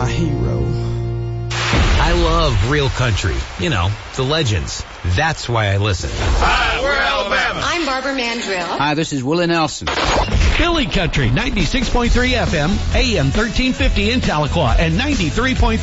my hero. I love real country. You know, the legends. That's why I listen. Hi, we're Alabama. I'm Barbara Mandrill. Hi, this is Willie Nelson. Philly Country, 96.3 FM, AM 1350 in Tahlequah, and 93.3